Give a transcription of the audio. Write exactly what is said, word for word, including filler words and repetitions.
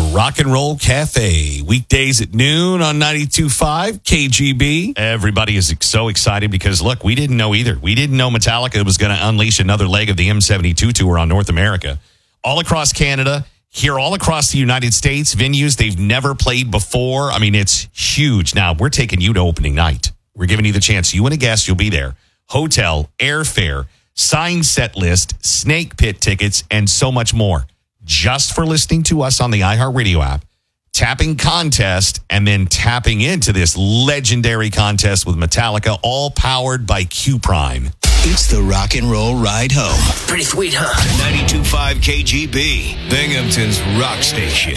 Rock and Roll Cafe, weekdays at noon on ninety-two point five K G B. Everybody is so excited because, look, we didn't know either. We didn't know Metallica was going to unleash another leg of the M seventy-two tour on North America. All across Canada, here all across the United States, venues they've never played before. I mean, it's huge. Now, we're taking you to opening night. We're giving you the chance. You and a guest, you'll be there. Hotel, airfare, signed set list, Snake Pit tickets, and so much more. Just for listening to us on the iHeartRadio app, tapping contest, and then tapping into this legendary contest with Metallica, all powered by Q Prime. It's the Rock and Roll Ride Home. Pretty sweet, huh? ninety-two point five K G B, Binghamton's rock station.